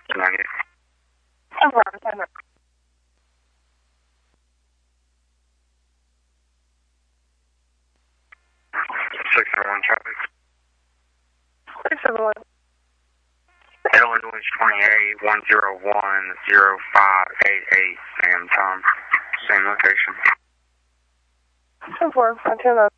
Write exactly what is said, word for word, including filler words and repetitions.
ninety. ten four, ten four. six seven one traffic. six seven one. Illinois twenty-eight, one zero one, zero five eight eight, Sam Tom. Same location. ten four, ten nine.